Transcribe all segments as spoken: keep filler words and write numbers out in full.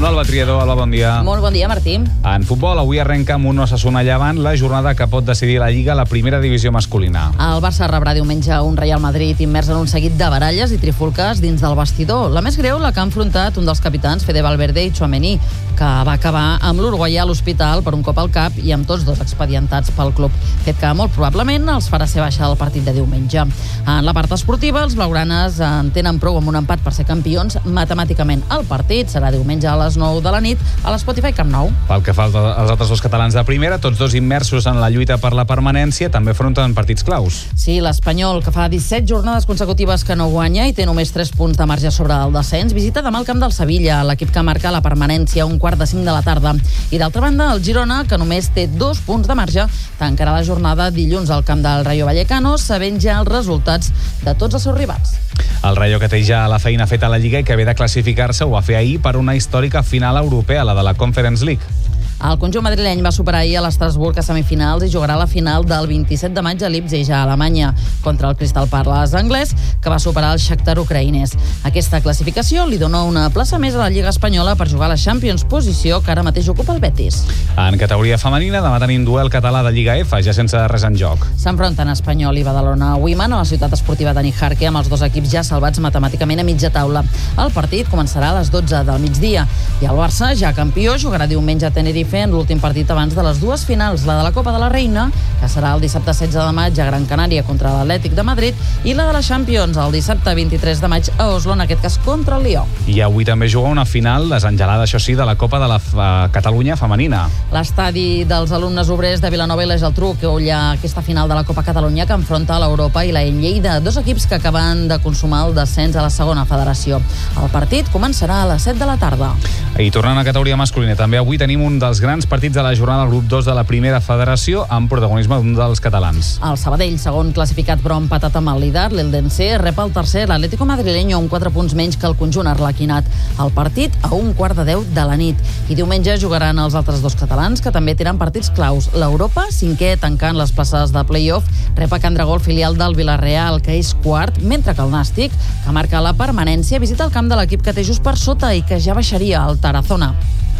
Amb l'Alba Triador. Alba, bon dia. Molt bon dia, Martí. En futbol, avui arrenca amb un Osasuna Llevant la jornada que pot decidir la Lliga a la primera divisió masculina. El Barça rebrà diumenge un Real Madrid immers en un seguit de baralles i trifulques dins del vestidor. La més greu, la que ha enfrontat un dels capitans, Fede Valverde i Tchouaméni, que va acabar amb l'uruguaià a l'hospital per un cop al cap i amb tots dos expedientats pel club, fet que molt probablement els farà ser baixa el partit de diumenge. En la part esportiva, els blaugranes en tenen prou amb un empat per ser campions matemàticament. El partit serà diumenge a les nou de la nit a l'Spotify Camp Nou. Pel que fa als altres dos catalans de primera, tots dos immersos en la lluita per la permanència, també afronten partits claus. Sí, l'Espanyol, que fa disset jornades consecutives que no guanya i té només tres punts de marge sobre el descens, visita demà el camp del Sevilla, l'equip que marca la permanència a un quart de cinc de la tarda. I d'altra banda, el Girona, que només té dos punts de marge, tancarà la jornada dilluns al camp del Rayo Vallecano, sabent ja els resultats de tots els seus rivals. El Rayo, que té ja la feina feta a la Lliga i que ve de classificar-se, ho va fer ahir per una històrica final europea, la de la Conference League. El conjunt madrileny va superar ahir a l'Estrasburg a semifinals i jugarà la final del vint-i-set de maig a Leipzig, a Alemanya, contra el Crystal Palace anglès, que va superar el Shakhtar ucraïnès. Aquesta classificació li dona una plaça més a la Lliga Espanyola per jugar a la Champions, posició que ara mateix ocupa el Betis. En categoria femenina, demà tenim duel català de Lliga F, ja sense res en joc. S'enfronten Espanyol i Badalona Women a la ciutat esportiva de Nijarque, amb els dos equips ja salvats matemàticament a mitja taula. El partit començarà a les dotze del migdia i el Barça, ja campió, jugarà diumenge a Tenerife en l'últim partit abans de les dues finals, la de la Copa de la Reina, que serà el dissabte setze de maig a Gran Canària contra l'Atlètic de Madrid, i la de la Champions el dissabte vint-i-tres de maig a Oslo, en aquest cas contra el Lió. I avui també juga una final desengelada, això sí, de la Copa de la uh, Catalunya femenina. L'estadi dels alumnes obrers de Vilanova i la Geltrú que olla aquesta final de la Copa Catalunya que enfronta l'Europa i la Lleida, dos equips que acaben de consumar el descens a la segona federació. El partit començarà a les set de la tarda. I tornant a categoria masculina, també avui tenim un dels grans partits de la jornada del grup dos de la primera federació amb protagonisme d'un dels catalans. El Sabadell, segon classificat però empatat amb el líder, l'Eldense, rep el tercer, l'Atlético Madrileño, amb quatre punts menys que el conjunt arlequinat. El partit a un quart de deu de la nit. I diumenge jugaran els altres dos catalans que també tenen partits claus. L'Europa, cinquè, tancant les places de play-off, rep a Can Dragó, el filial del Villarreal, que és quart, mentre que el Nàstic, que marca la permanència, visita el camp de l'equip que té just per sota i que ja baixaria al Tarazona.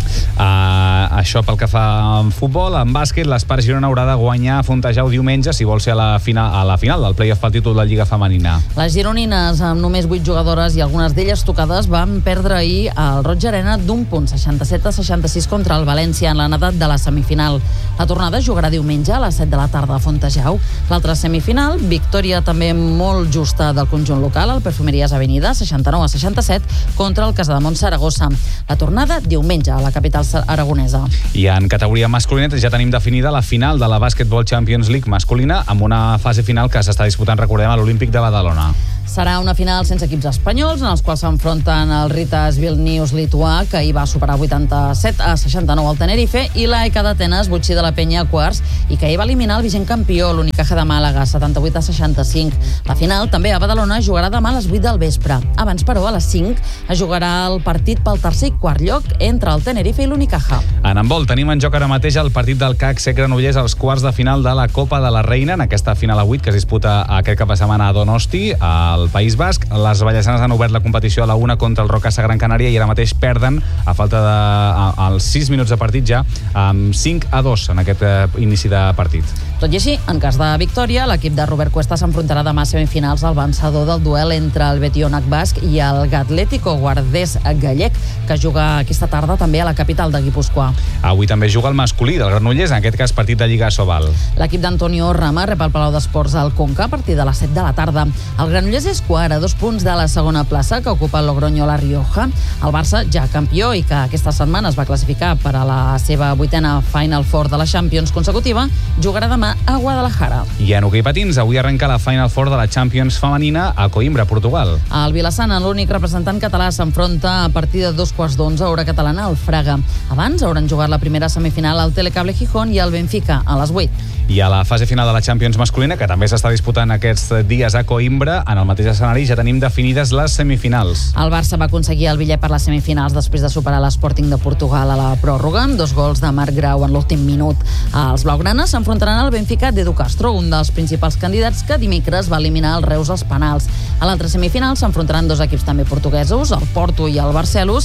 Uh, això pel que fa en futbol. En bàsquet, l'Espar Girona haurà de guanyar a Fontejau diumenge si vol ser a la final, a la final del play-off pel títol de Lliga Femenina. Les gironines, amb només vuit jugadores i algunes d'elles tocades, van perdre ahir al Roig Arena d'un punt, seixanta-set a seixanta-sis, contra el València en la nedat de la semifinal. La tornada jugarà diumenge a les set de la tarda a Fontejau. L'altra semifinal, victòria també molt justa del conjunt local, el Perfumeries Avenida, seixanta-nou a seixanta-set, contra el Casademont Saragossa. La tornada diumenge a la capital aragonesa. I en categoria masculina ja tenim definida la final de la Basketball Champions League masculina amb una fase final que s'està disputant, recordem, a l'Olímpic de Badalona. Serà una final sense equips espanyols, en els quals s'enfronten el Ritas Vilnius lituà, que hi va superar vuitanta-set a seixanta-nou al Tenerife, i l'A E K d'Atenes, Butxí de la Penya a quarts, i que hi va eliminar el vigent campió, l'Unicaja de Màlaga, setanta-vuit a seixanta-cinc. La final, també a Badalona, jugarà demà a les vuit del vespre. Abans, però, a les cinc, es jugarà el partit pel tercer i quart lloc entre el Tenerife i l'Unicaja. En handbol, tenim en joc ara mateix el partit del C A C Granollers als quarts de final de la Copa de la Reina, en aquesta final a vuit que es disputa aquest cap de setmana a Donosti, al País Basc. Les vallesanes han obert la competició a la una contra el Rocasa Gran Canària i ara mateix perden, a falta de a, als sis minuts de partit ja, amb cinc a dos en aquest eh, inici de partit. Tot i així, en cas de victòria, l'equip de Robert Cuesta s'enfrontarà demà a semifinals al vencedor del duel entre el Betionac basc i el Gatlético Guardés gallec, que juga aquesta tarda també a la capital de Guipúscoa. Avui també juga el masculí del Granollers, en aquest cas partit de Lliga Sobal. L'equip d'Antonio Rama rep el Palau d'Esports al Conca a partir de les set de la tarda. El Granollers és quart a dos punts de la segona plaça que ocupa el Logroño La Rioja. El Barça, ja campió i que aquesta setmana es va classificar per a la seva vuitena Final Four de la Champions consecutiva, jugarà demà a Guadalajara. I en hoquei patins, avui arrenca la Final Four de la Champions femenina a Coimbra, Portugal. El Vilassana, l'únic representant català, s'enfronta a partir de dos quarts d'onze hora catalana al Fraga. Abans hauran jugat la primera semifinal al Telecable Gijón i el Benfica a les vuit. I a la fase final de la Champions masculina, que també s'està disputant aquests dies a Coimbra, en el mateix escenari ja tenim definides les semifinals. El Barça va aconseguir el bitllet per les semifinals després de superar l'Sporting de Portugal a la pròrroga, amb dos gols de Marc Grau en l'últim minut. Els blaugranes s'enfrontaran al Benfica d'Edu Castro, un dels principals candidats que dimecres va eliminar el Reus als penals. A l'altra semifinal s'enfrontaran dos equips també portuguesos, el Porto i el Barcelos, que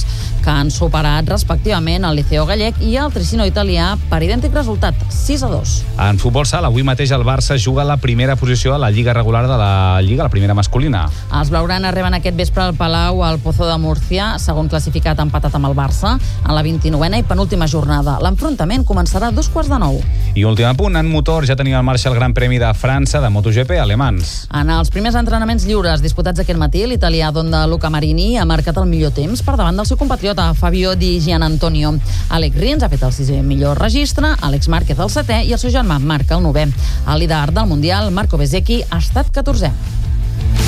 que han superat respectivament el Liceo Gallec i el Tricino italià per idèntic resultat, sis a dos. En futbol sala, avui mateix el Barça juga la primera posició a la lliga regular de la Lliga, la primera masculina. Els blaugrana reben aquest vespre al Palau al Pozo de Múrcia, segon classificat empatat amb el Barça, en la vint-i-novena i penúltima jornada. L'enfrontament començarà a dos quarts de nou. I últim apunt, en motor ja tenia en marxa el Gran Premi de França de MotoGP alemans. En els primers entrenaments lliures disputats aquest matí, l'italià d'Honda Luca Marini ha marcat el millor temps per davant del seu compatriota Fabio Di Gianantonio. Alex Rins ha fet el sisè millor registre, Àlex Márquez el setè i el seu germà marca el novè. El líder del Mundial, Marco Bezzecchi, ha estat catorzè.